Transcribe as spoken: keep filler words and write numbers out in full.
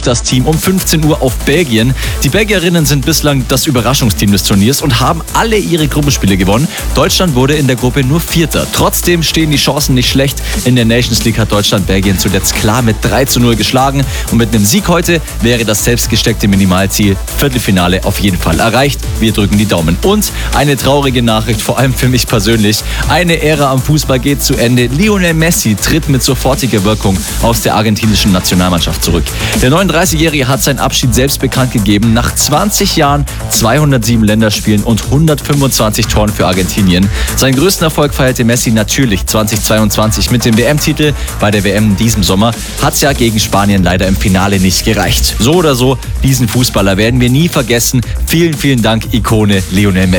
trifft das Team um fünfzehn Uhr auf Belgien. Die Belgierinnen sind bislang das Überraschungsteam des Turniers und haben alle ihre Gruppenspiele gewonnen. Deutschland wurde in der Gruppe nur Vierter. Trotzdem stehen die Chancen nicht schlecht. In der Nations League hat Deutschland Belgien zuletzt klar mit drei zu null geschlagen. Und mit einem Sieg heute wäre das selbstgesteckte Minimalziel Viertelfinale auf jeden Fall erreicht. Wir drücken die Daumen. Und eine traurige Nachricht, vor allem für mich persönlich. Eine Ära am Fußball geht zu Ende. Lionel Messi tritt mit sofortiger Wirkung aus der argentinischen Nationalmannschaft zurück. Der neununddreißigjährige hat seinen Abschied selbst bekannt gegeben. Nach zwanzig Jahren, zweihundertsieben Länderspielen und hundertfünfundzwanzig Toren für Argentinien. Seinen größten Erfolg feierte Messi natürlich zweitausendzweiundzwanzig mit dem W M-Titel. Bei der W M in diesem Sommer hat es ja gegen Spanien leider im Finale nicht gereicht. So oder so, diesen Fußballer werden wir nie vergessen. Vielen, vielen Dank, Ikone Lionel Messi.